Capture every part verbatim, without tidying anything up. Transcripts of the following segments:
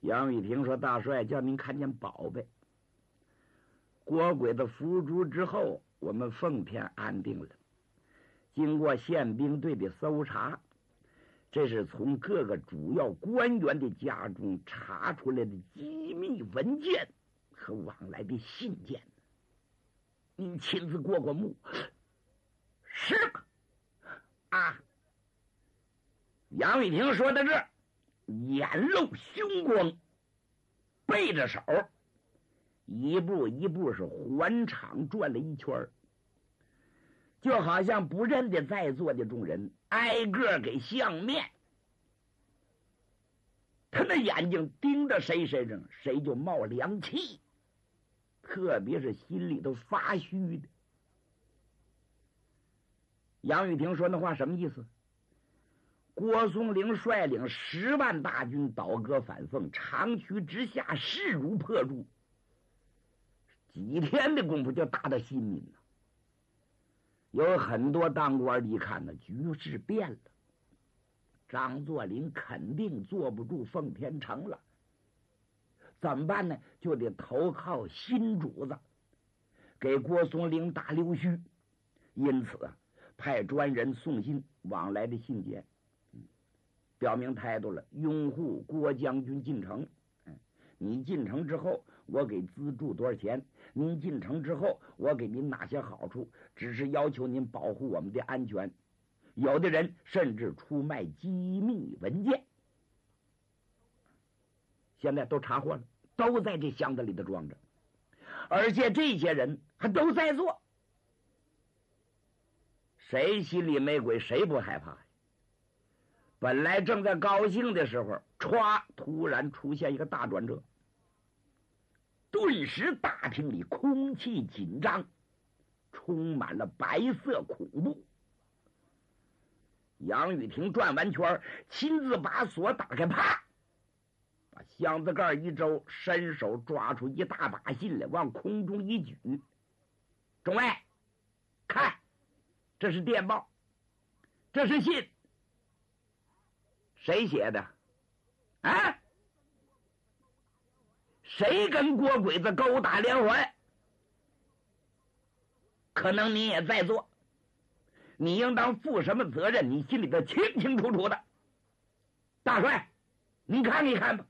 杨玉婷说：“大帅叫您看见宝贝。郭鬼子伏诛之后，我们奉天安定了。经过宪兵队的搜查，这是从各个主要官员的家中查出来的机密文件和往来的信件。您亲自过过目？是吗？啊！”杨玉婷说到这儿，眼露凶光，背着手一步一步是环场转了一圈，就好像不认得在座的众人，挨个给相面。他那眼睛盯着谁身上，谁就冒凉气，特别是心里都发虚的。杨玉婷说那话什么意思？郭松龄率领十万大军倒戈反奉，长驱直下，势如破竹，几天的功夫就打到新民了。有很多当官的一看呢，局势变了，张作霖肯定坐不住奉天城了，怎么办呢？就得投靠新主子，给郭松龄打溜须。因此啊，派专人送信，往来的信件表明态度了，拥护郭将军进城。嗯，你进城之后，我给资助多少钱？您进城之后，我给您哪些好处？只是要求您保护我们的安全。有的人甚至出卖机密文件，现在都查获了，都在这箱子里头装着，而且这些人还都在做。谁心里没鬼，谁不害怕？本来正在高兴的时候，歘，突然出现一个大转折，顿时大厅里空气紧张，充满了白色恐怖。杨玉婷转完圈，亲自把锁打开，啪，把箱子盖一周，伸手抓出一大把信来，往空中一举。众位，看，这是电报，这是信。谁写的？啊？谁跟郭鬼子勾打连环？可能你也在做，你应当负什么责任？你心里头清清楚楚的。大帅，你看一看吧。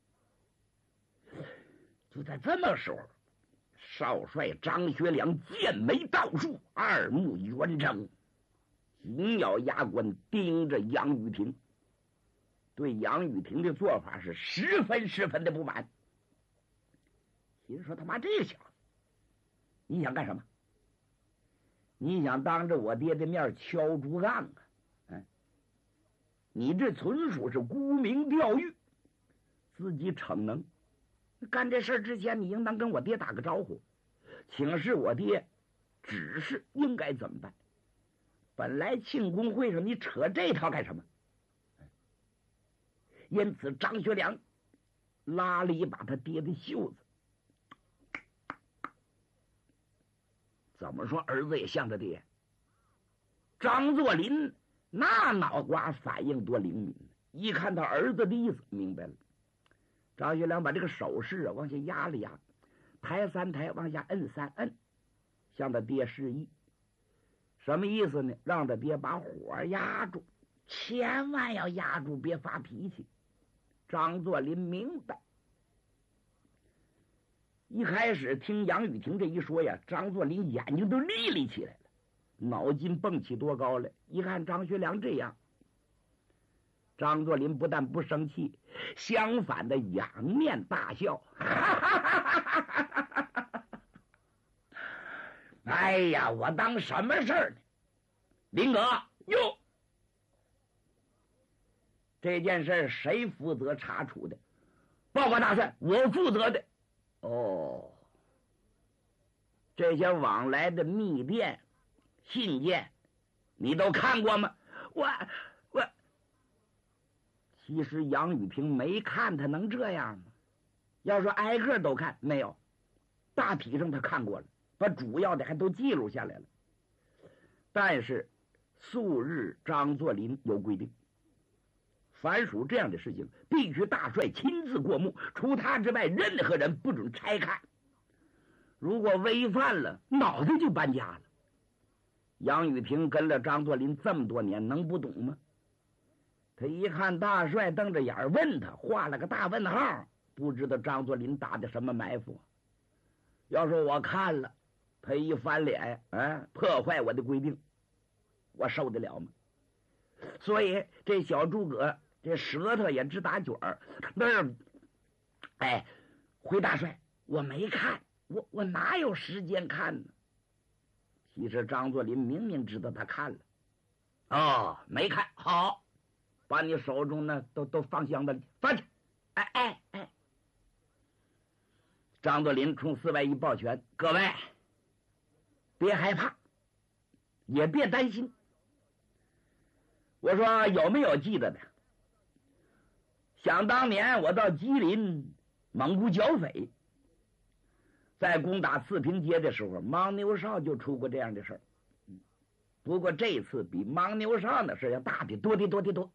就在这么时候，少帅张学良剑眉倒竖，二目圆睁，紧咬牙关，盯着杨玉婷。对杨玉婷的做法是十分十分的不满，心说他妈这个小子，你想干什么？你想当着我爹的面敲竹杠啊？嗯，你这纯属是沽名钓誉，自己逞能。干这事之前，你应当跟我爹打个招呼，请示我爹指示应该怎么办。本来庆功会上你扯这套干什么？因此张学良拉了一把他爹的袖子。怎么说儿子也像他爹？张作霖那脑瓜反应多灵敏，一看他儿子的意思明白了。张学良把这个手势啊往下压了压，抬三抬，往下摁三摁，向他爹示意。什么意思呢？让他爹把火压住，千万要压住，别发脾气。张作霖明白。一开始听杨玉婷这一说呀，张作霖眼睛都立立起来了，脑筋蹦起多高来。一看张学良这样，张作霖不但不生气，相反的仰面大笑。哎呀，我当什么事儿呢？林哥，哟，这件事谁负责查处的？报告大帅，我负责的。哦，这些往来的密电、信件，你都看过吗？我我，其实杨玉萍没看，他能这样吗？要说挨个都看，没有，大体上他看过了，把主要的还都记录下来了。但是素日张作霖有规定， 凡属这样的事情，必须大帅亲自过目，除他之外，任何人不准拆看。如果违犯了，脑袋就搬家了。杨雨婷跟了张作霖这么多年，能不懂吗？他一看大帅瞪着眼问他，画了个大问号，不知道张作霖打的什么埋伏。要说我看了，他一翻脸，啊，破坏我的规定，我受得了吗？所以这小诸葛这舌头也直打卷儿，那儿，哎，回大帅，我没看，我我哪有时间看呢？其实张作霖明明知道他看了，哦，没看好，把你手中呢都都放箱子里放去，哎哎哎！张作霖冲四外一抱拳，各位别害怕，也别担心。我说有没有记得的？想当年我到吉林蒙古剿匪，在攻打四平街的时候，牦牛哨就出过这样的事儿。不过这次比牦牛哨的事要大的多的多的多。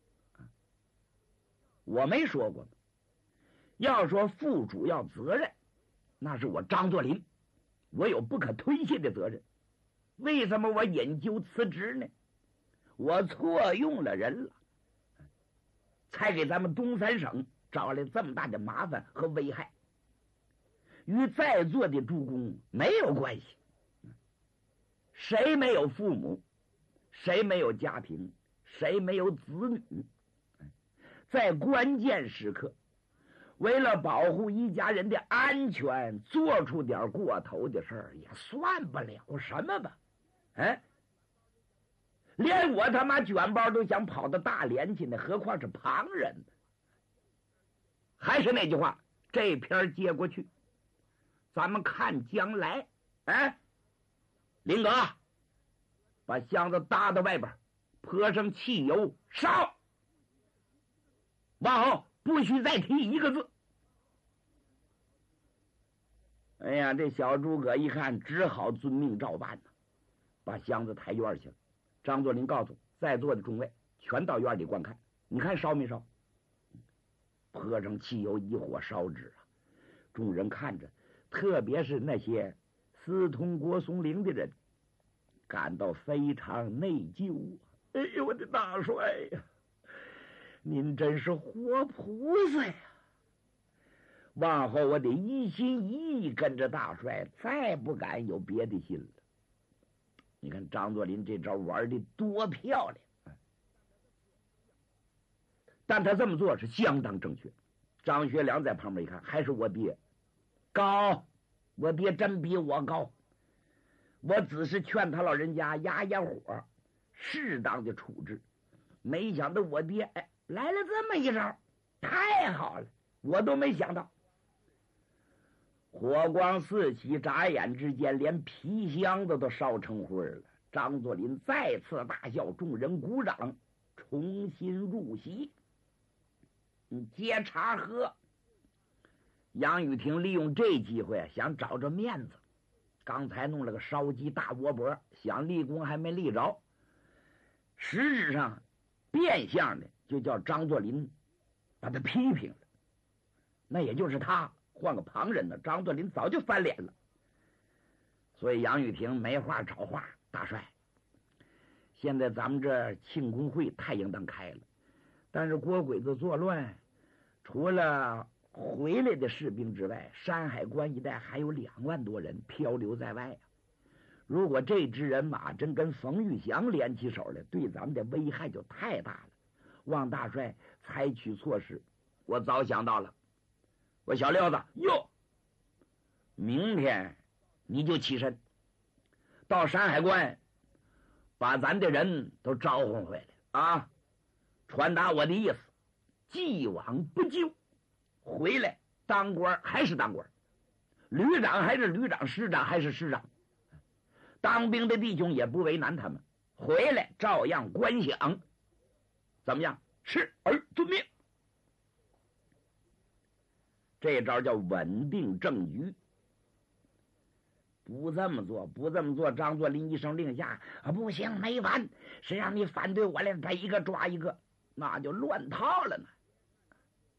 我没说过，要说负主要责任，那是我张作霖，我有不可推卸的责任。为什么我引咎辞职呢？我错用了人了，才给咱们东三省找来这么大的麻烦和危害，与在座的诸公没有关系。谁没有父母，谁没有家庭，谁没有子女，在关键时刻为了保护一家人的安全，做出点过头的事儿也算不了什么吧？哎，连我他妈卷包都想跑到大连去呢，何况是旁人呢？还是那句话，这篇接过去，咱们看将来。哎，林哥，把箱子搭到外边，泼上汽油，烧！往后不许再提一个字。哎呀，这小诸葛一看，只好遵命照办呢，把箱子抬院去了。张作霖告诉在座的众位，全到院里观看，你看烧没烧？泼上汽油，一火烧之啊！众人看着，特别是那些私通郭松龄的人，感到非常内疚啊！哎呦，我的大帅呀，您真是活菩萨呀！往后我得一心一意跟着大帅，再不敢有别的心了。你看张作霖这招玩的多漂亮，但他这么做是相当正确。张学良在旁边一看，还是我爹高，我爹真比我高。我只是劝他老人家压压火，适当的处置。没想到我爹哎来了这么一招，太好了，我都没想到。火光四起，眨眼之间连皮箱子都烧成灰了。张作霖再次大笑，众人鼓掌，重新入席。接茶喝。杨雨婷利用这机会想找着面子，刚才弄了个烧鸡大窝脖，想立功还没立着，实质上变相的就叫张作霖把他批评了。那也就是他换个旁人呢，张作霖早就翻脸了。所以杨雨婷没话找话，大帅，现在咱们这庆功会太应当开了，但是郭鬼子作乱，除了回来的士兵之外，山海关一带还有两万多人漂流在外啊。如果这支人马真跟冯玉祥联起手来，对咱们的危害就太大了。望大帅采取措施。我早想到了。我小六子哟，明天你就起身到山海关，把咱的人都召唤回来啊！传达我的意思，既往不咎。回来当官还是当官，旅长还是旅长，师长还是师长。当兵的弟兄也不为难他们，回来照样观饷。怎么样？是而遵命。这招叫稳定政局。不这么做，不这么做，张作霖一声令下，啊，不行，没完，谁让你反对我来，他一个抓一个。 那就乱套了呢。